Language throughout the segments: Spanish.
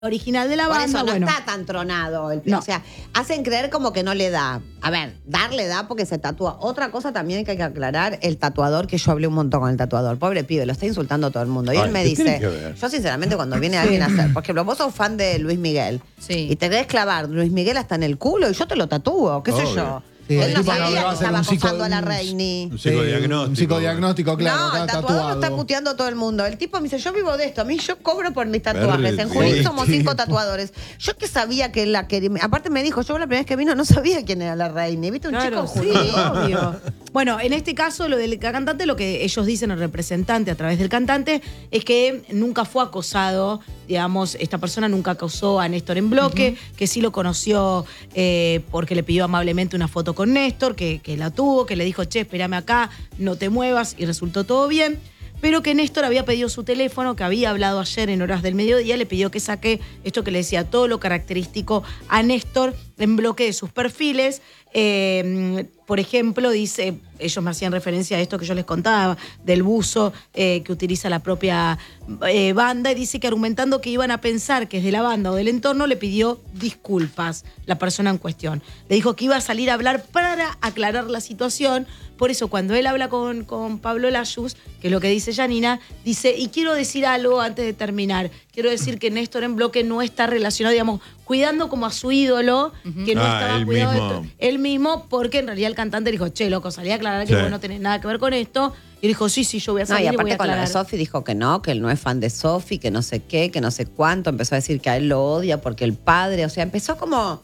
original de la Por banda. eso no bueno, está tan tronado. No. O sea, hacen creer como que no le da. A ver, darle da porque se tatúa. Otra cosa también que hay que aclarar, el tatuador, que yo hablé un montón con el tatuador. Pobre pibe, lo está insultando todo el mundo. Y Ay, él me ¿qué tiene dice, que ver? yo sinceramente cuando viene alguien a hacer, porque vos sos fan de Luis Miguel, Sí. y te querés clavar Luis Miguel hasta en el culo y yo te lo tatúo, qué sé Obvio. yo. Sí, Él el no tipo sabía no le va a que hacer estaba un psico- acosando a la Reini. Un psicodiagnóstico. Un psicodiagnóstico, claro. No, acá el tatuador lo está tatuado. puteando a todo el mundo. El tipo me dice, yo vivo de esto, a mí yo cobro por mis tatuajes. En Sí. Junín somos 5 Tipo. tatuadores. Yo que sabía que la que... Aparte me dijo, yo la primera vez que vino no sabía quién era la Reini. ¿Viste? Un claro, chico sí, Junín. obvio. Bueno, en este caso, lo del cantante, lo que ellos dicen, el representante a través del cantante, es que nunca fue acosado, digamos, esta persona nunca acosó a Néstor en bloque, que sí lo conoció porque le pidió amablemente una foto con Néstor, que la tuvo, que le dijo, che, espérame acá, no te muevas, y resultó todo bien. Pero que Néstor había pedido su teléfono, que había hablado ayer en horas del mediodía, le pidió que saque esto que le decía, todo lo característico a Néstor en bloque de sus perfiles. Por ejemplo, dice, ellos me hacían referencia a esto que yo les contaba, del buzo que utiliza la propia banda, y dice que argumentando que iban a pensar que es de la banda o del entorno, le pidió disculpas la persona en cuestión. Le dijo que iba a salir a hablar para aclarar la situación. Por eso, cuando él habla con Pablo Layuz, que es lo que dice Janina, dice, y quiero decir algo antes de terminar. Quiero decir que Néstor en bloque no está relacionado, digamos, cuidando como a su ídolo, que no estaba él cuidado mismo. de esto. Él mismo, porque en realidad el cantante dijo, che, loco, salí a aclarar que Sí. vos no tenés nada que ver con esto. Y dijo, sí, yo voy a No, salir y y voy aparte a con lo de aclarar. Sofi dijo que no, que él no es fan de Sofi, que no sé qué, que no sé cuánto. Empezó a decir que a él lo odia porque el padre, o sea, empezó como...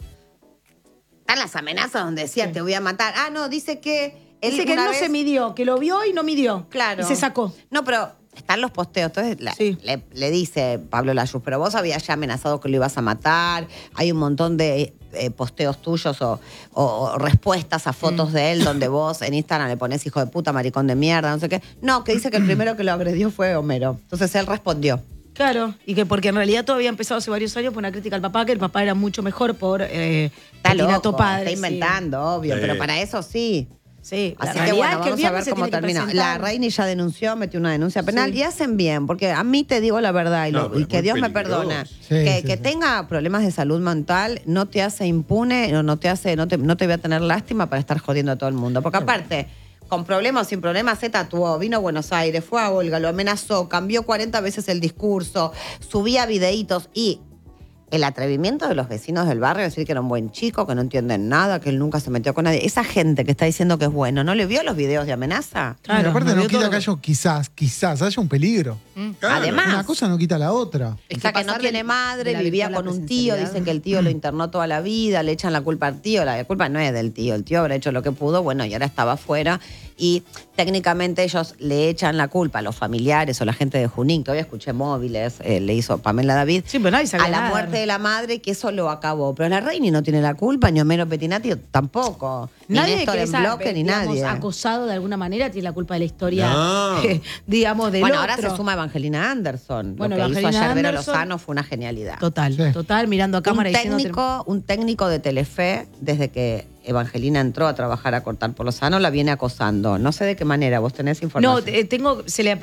Están las amenazas donde decía, te voy a matar. Ah, no, dice que... Dice que él una no vez- se midió, que lo vio y no midió. Claro. Y se sacó. No, pero están los posteos. Entonces Sí. le dice Pablo Layuz, pero vos habías ya amenazado que lo ibas a matar. Hay un montón de posteos tuyos o respuestas a fotos de él donde vos en Instagram le pones hijo de puta, maricón de mierda, no sé qué. No, que dice que el primero que lo agredió fue Homero. Entonces él respondió. Claro, y que porque en realidad todo había empezado hace varios años por una crítica al papá, que el papá era mucho mejor por Está Petinato loco, padre. está inventando, obvio, Sí. pero para eso sí. Sí, la Así que realidad bueno, es que el vamos a viernes ver se cómo tiene que termina. presentar. La Reini ya denunció, metió una denuncia penal Sí. y hacen bien, porque a mí te digo la verdad y, No, pero y es que muy Dios me peligroso. perdona. Sí, que sí, que sí. tenga problemas de salud mental no te hace impune, no te voy a tener lástima para estar jodiendo a todo el mundo. Porque aparte, con problemas o sin problemas, se tatuó, vino a Buenos Aires, fue a Olga, lo amenazó, cambió 40 veces el discurso, subía videitos y el atrevimiento de los vecinos del barrio, decir que era un buen chico, que no entienden nada, que él nunca se metió con nadie. Esa gente que está diciendo que es bueno, ¿no le vio los videos de amenaza? Y aparte no no vio quita todo. que haya quizás haya un peligro. Claro. Además, Una cosa no quita la otra. o sea, que pasar no de- tiene de madre, la vivía virtud a la con un tío, presencialidad. dicen que el tío lo internó toda la vida, le echan la culpa al tío, la culpa no es del tío, el tío habrá hecho lo que pudo, bueno, y ahora estaba afuera, y técnicamente ellos le echan la culpa a los familiares o la gente de Junín, que hoy escuché móviles, le hizo Pamela David, Sí, pero nadie sabía a la nada. muerte de la madre, que eso lo acabó. Pero la Reini no tiene la culpa, ni Homero Pettinati tampoco, ni Nadie Néstor que en es bloque, ni digamos, nadie. acosado de alguna manera tiene la culpa de la historia, No. digamos, del Bueno, otro. ahora se suma Evangelina Anderson. Bueno, Lo que hizo Evangelina ayer Vero Anderson- Lozano fue una genialidad. Total, Sí. total, mirando a cámara y diciendo... Un técnico de Telefe, desde que Evangelina entró a trabajar a cortar por Lozano, la viene acosando. No sé de qué manera, vos tenés No, información. tengo,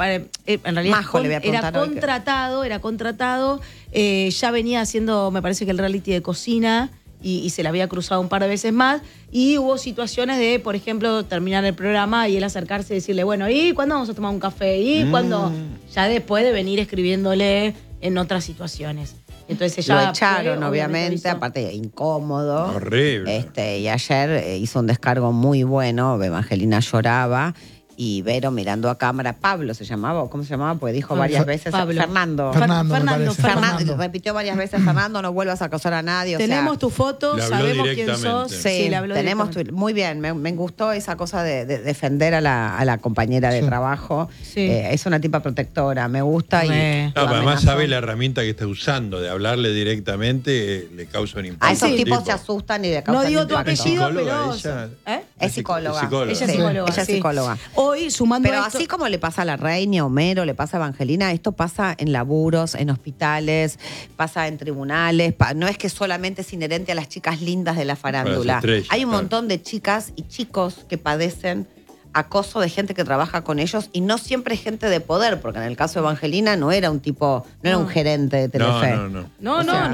en realidad Majo le voy a era preguntar hoy que- era contratado, ya venía haciendo, me parece que el reality de cocina, y se la había cruzado un par de veces más, y hubo situaciones de, por ejemplo, terminar el programa y él acercarse y decirle, bueno, ¿y cuándo vamos a tomar un café? ¿Y cuándo? Ya después de venir escribiéndole en otras situaciones. Entonces ella Lo echaron, fue, obviamente, hizo- aparte incómodo. Horrible. Y ayer hizo un descargo muy bueno, Evangelina lloraba. Y Vero mirando a cámara, Pablo se llamaba, ¿o cómo se llamaba? Pues dijo varias veces, Pablo. Fernando. Fernando, me parece. Fernando, repitió varias veces, Fernando, no vuelvas a acosar a nadie. O sea, Tenemos tu foto, Le habló sabemos quién sos. directamente. Sí, le habló tenemos directamente. muy bien, me gustó esa cosa de defender a la compañera de Sí. trabajo. Sí. Es una tipa protectora, me gusta. Re. No, pero además amenazó. sabe la herramienta que está usando, de hablarle directamente, le causa un impacto. A esos Sí. tipos se asustan y le causan No digo tu impacto. apellido, ¿Psicóloga pero... ella? ¿Eh? Es psicóloga. Ella es Sí. psicóloga. Ella es sí. psicóloga. Hoy, sumando Pero a esto, así como le pasa a la Reina, a Homero, le pasa a Evangelina, esto pasa en laburos, en hospitales, pasa en tribunales. No es que solamente es inherente a las chicas lindas de la farándula. estrellas, Hay un claro. montón de chicas y chicos que padecen acoso de gente que trabaja con ellos y no siempre es gente de poder, porque en el caso de Evangelina no era un tipo, no era un gerente de Telefe. No. No, O sea,